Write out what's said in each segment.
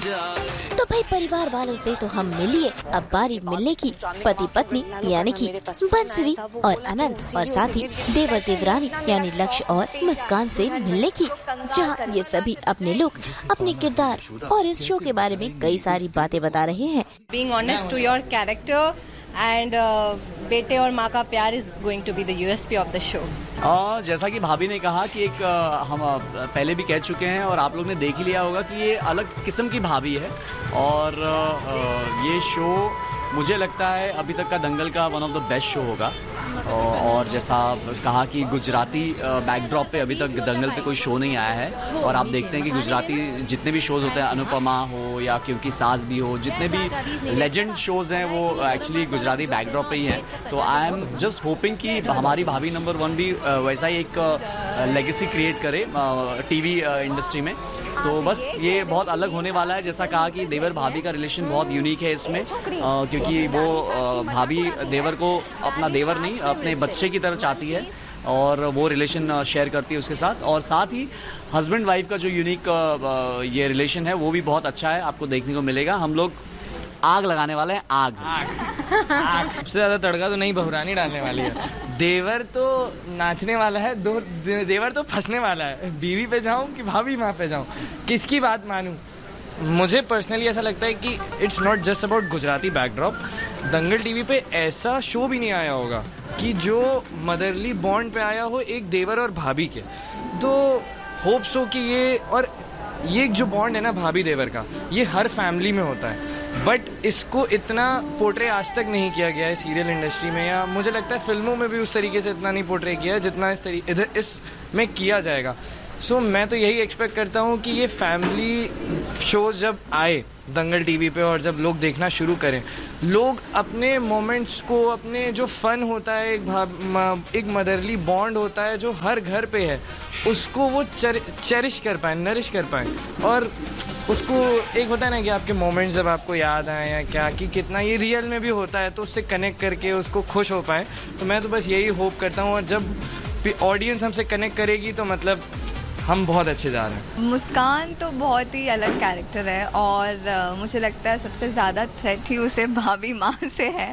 तो भाई परिवार वालों से तो हम मिलिए, अब बारी मिलने की पति पत्नी यानी कि बंसरी और अनंत और साथ ही देवर देवरानी यानी लक्ष्य और मुस्कान से मिलने की, जहां ये सभी अपने लुक, अपने किरदार और इस शो के बारे में कई सारी बातें बता रहे हैं। Being honest to your character and बेटे और माँ का प्यार is going to be the USP of the show. जैसा कि भाभी ने कहा कि एक हम पहले भी कह चुके हैं और आप लोग ने देख ही लिया होगा कि ये अलग किस्म की भाभी है और ये शो मुझे लगता है अभी तक का दंगल का one of the best show होगा। और जैसा कहा कि गुजराती बैकड्रॉप पे अभी तक दंगल पे कोई शो नहीं आया है और आप देखते हैं कि गुजराती जितने भी शोज होते हैं, अनुपमा हो या क्योंकि सास भी हो, जितने भी लेजेंड शोज हैं वो एक्चुअली गुजराती बैकड्रॉप पे ही हैं। तो आई एम जस्ट होपिंग कि हमारी भाभी नंबर 1 भी वैसा ही एक लेगेसी क्रिएट करे टीवी इंडस्ट्री में। तो बस ये बहुत अलग होने वाला है। जैसा कहा कि देवर भाभी का रिलेशन बहुत यूनिक है इसमें, क्योंकि वो भाभी देवर को अपना देवर नहीं अपने बच्चे की तरह चाहती है और वो रिलेशन शेयर करती है उसके साथ। और साथ ही हस्बैंड वाइफ का जो यूनिक ये रिलेशन है वो भी बहुत अच्छा है, आपको देखने को मिलेगा। हम लोग आग लगाने वाले हैं, आग। सबसे ज्यादा तड़का तो नहीं बहुरानी डालने वाली है। देवर तो नाचने वाला है, देवर तो फंसने वाला है। बीवी पे जाऊं कि भाभी माँ पे जाऊं, किसकी बात मानूं? मुझे पर्सनली ऐसा लगता है कि it's not just about Gujarati backdrop. Dangal TV पे ऐसा शो भी नहीं आया होगा कि जो मदरली बॉन्ड पे आया हो एक देवर और भाभी के। तो होप सो कि ये जो बॉन्ड है ना भाभी देवर का, ये हर फैमिली में होता है, बट इसको इतना पोर्ट्रे आज तक नहीं किया गया है सीरियल इंडस्ट्री में, या मुझे लगता है फिल्मों में भी उस तरीके से इतना नहीं पोर्ट्रे किया है जितना इस में किया जाएगा। सो मैं तो यही एक्सपेक्ट करता हूँ कि ये फैमिली शोज जब आए दंगल टीवी पे और जब लोग देखना शुरू करें, लोग अपने मोमेंट्स को, अपने जो फन होता है, एक मदरली बॉन्ड होता है जो हर घर पे है, उसको वो चेरिश कर पाए, नरिश कर पाए। और उसको एक होता है ना कि आपके मोमेंट्स जब आपको याद आए या क्या, कि कितना ये रियल में भी होता है, तो उससे कनेक्ट करके उसको खुश हो पाए। तो मैं तो बस यही होप करता हूँ, और जब ऑडियंस हमसे कनेक्ट करेगी तो मतलब हम बहुत अच्छे जा रहे हैं। मुस्कान तो बहुत ही अलग कैरेक्टर है और मुझे लगता है सबसे ज़्यादा थ्रेट ही उसे भाभी माँ से है।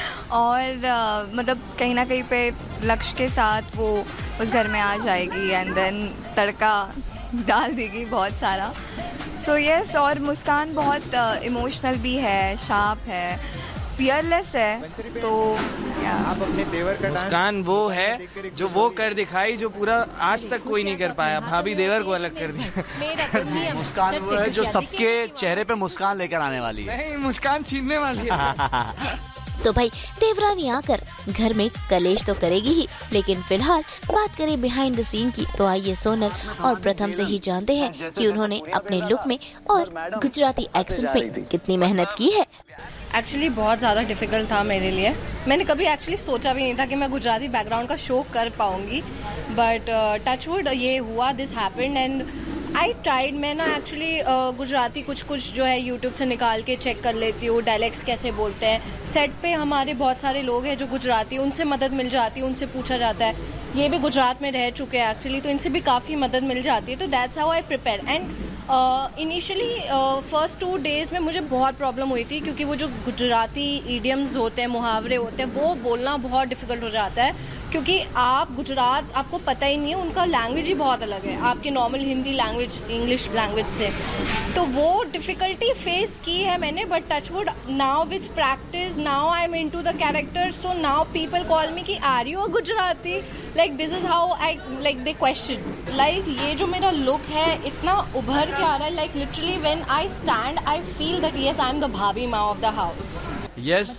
और मतलब कहीं ना कहीं पे लक्ष्य के साथ वो उस घर में आ जाएगी एंड देन तड़का डाल देगी बहुत सारा। सो यस, और मुस्कान बहुत इमोशनल भी है, शार्प है, फियरलेस है। तो आप अपने देवर का मुस्कान वो है जो वो कर दिखाई जो पूरा आज तक कोई नहीं कर पाया। भाभी देवर को अलग कर दिया। मुस्कान वो है जो सबके चेहरे पे मुस्कान लेकर आने वाली है। नहीं, मुस्कान छीनने वाली है। तो भाई देवरानी आकर घर में कलेश तो करेगी ही, लेकिन फिलहाल बात करें बिहाइंड द सीन की, तो आइए सोनल और प्रथम से ही जानते हैं कि उन्होंने अपने लुक में और गुजराती एक्सेंट में कितनी मेहनत की है। एक्चुअली बहुत ज़्यादा डिफिकल्ट था मेरे लिए। मैंने कभी एक्चुअली सोचा भी नहीं था कि मैं गुजराती बैकग्राउंड का शो कर पाऊंगी, बट टचवुड ये हुआ, this happened and I tried. मैं ना एक्चुअली गुजराती कुछ जो है यूट्यूब से निकाल के चेक कर लेती हूँ, डायलेक्ट्स कैसे बोलते हैं। सेट पे हमारे बहुत सारे लोग हैं जो गुजराती, उनसे मदद मिल जाती है, उनसे पूछा जाता है। ये भी गुजरात में रह चुके हैं एक्चुअली, तो इनसे भी काफ़ी मदद मिल जाती है। तो that's how I prepare. And initially first 2 days में मुझे बहुत प्रॉब्लम हुई थी, क्योंकि वो जो गुजराती ईडियम्स होते हैं, मुहावरे होते हैं, वो बोलना बहुत डिफिकल्ट हो जाता है, क्योंकि आप गुजरात आपको पता ही नहीं है, उनका लैंग्वेज ही बहुत अलग है आपके normal Hindi language, English language से। तो वो डिफ़िकल्टी फेस की है मैंने, but touchwood now with practice, now I am into the character, so now people call मी कि are you a Gujarati, like this is how I like they question. Like ये जो मेरा लुक है इतना उभर के आ रहा है, like literally when I stand I feel that yes I am the भाभी माँ of the house. Yes,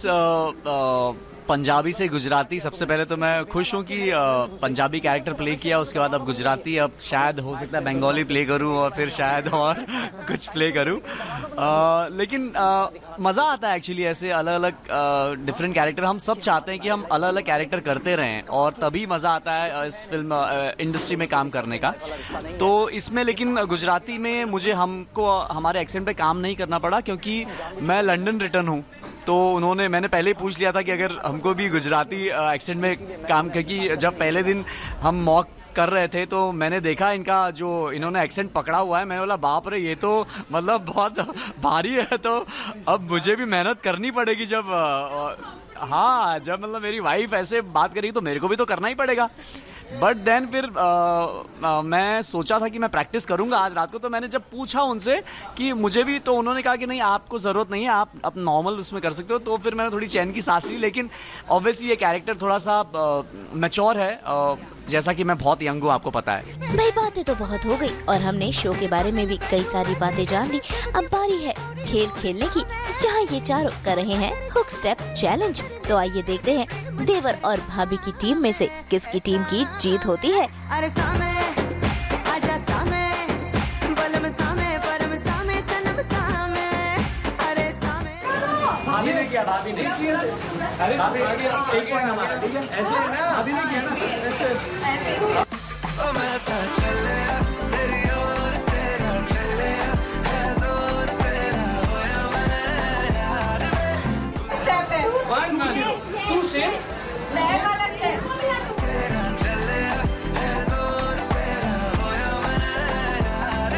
Punjabi से गुजराती। सबसे पहले तो मैं खुश हूँ कि पंजाबी कैरेक्टर प्ले किया, उसके बाद अब गुजराती, अब शायद हो सकता है बंगाली प्ले करूँ और फिर शायद और कुछ प्ले करूँ। लेकिन मज़ा आता है एक्चुअली, ऐसे अलग अलग डिफरेंट कैरेक्टर। हम सब चाहते हैं कि हम अलग अलग कैरेक्टर करते रहें और तभी मज़ा आता है इस फिल्म इंडस्ट्री में काम करने का। तो इसमें लेकिन गुजराती में हमको हमारे एक्सेंट पे काम नहीं करना पड़ा, क्योंकि मैं लंदन रिटर्न हूँ। तो मैंने पहले ही पूछ लिया था कि अगर हमको भी गुजराती एक्सेंट में काम, क्योंकि जब पहले दिन हम मॉक कर रहे थे तो मैंने देखा इनका जो इन्होंने एक्सेंट पकड़ा हुआ है, मैंने बोला बाप रे ये तो मतलब बहुत भारी है, तो अब मुझे भी मेहनत करनी पड़ेगी। जब हाँ, जब मतलब मेरी वाइफ ऐसे बात करेगी तो मेरे को भी तो करना ही पड़ेगा। बट देन फिर मैं सोचा था कि मैं प्रैक्टिस करूंगा आज रात को, तो मैंने जब पूछा उनसे कि मुझे भी, तो उन्होंने कहा कि नहीं आपको ज़रूरत नहीं है, आप नॉर्मल उसमें कर सकते हो। तो फिर मैंने थोड़ी चैन की सांस ली, लेकिन ऑब्वियसली ये कैरेक्टर थोड़ा सा मैच्योर है, जैसा कि मैं बहुत यंग हूँ, आपको पता है। भाई बातें तो बहुत हो गई और हमने शो के बारे में भी कई सारी बातें जान ली। अब बारी है खेल खेलने की, जहाँ ये चारों कर रहे हैं हुक स्टेप चैलेंज। तो आइए देखते हैं देवर और भाभी की टीम में से किसकी टीम की जीत होती है। अरे सामे आजा सामे बलम सामे परम सामे सनम सामे, अरे सामे। भाभी ने किया, भाभी ने। अरे भाभी एक पॉइंट हमारा, ठीक है? ऐसे है ना, भाभी ने किया ना, ऐसे। मैं तो चले तेरी ओर तेरा चले है जोर तेरा होया मैं यार। स्टेप है 1 2 से पैर वाला स्टेप। तेरा चले है जोर तेरा होया मैं यार।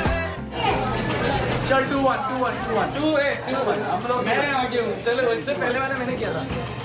चल 2-1 2 है 2 1 मैं आगे हूँ। चलो इससे पहले वाला मैंने किया था।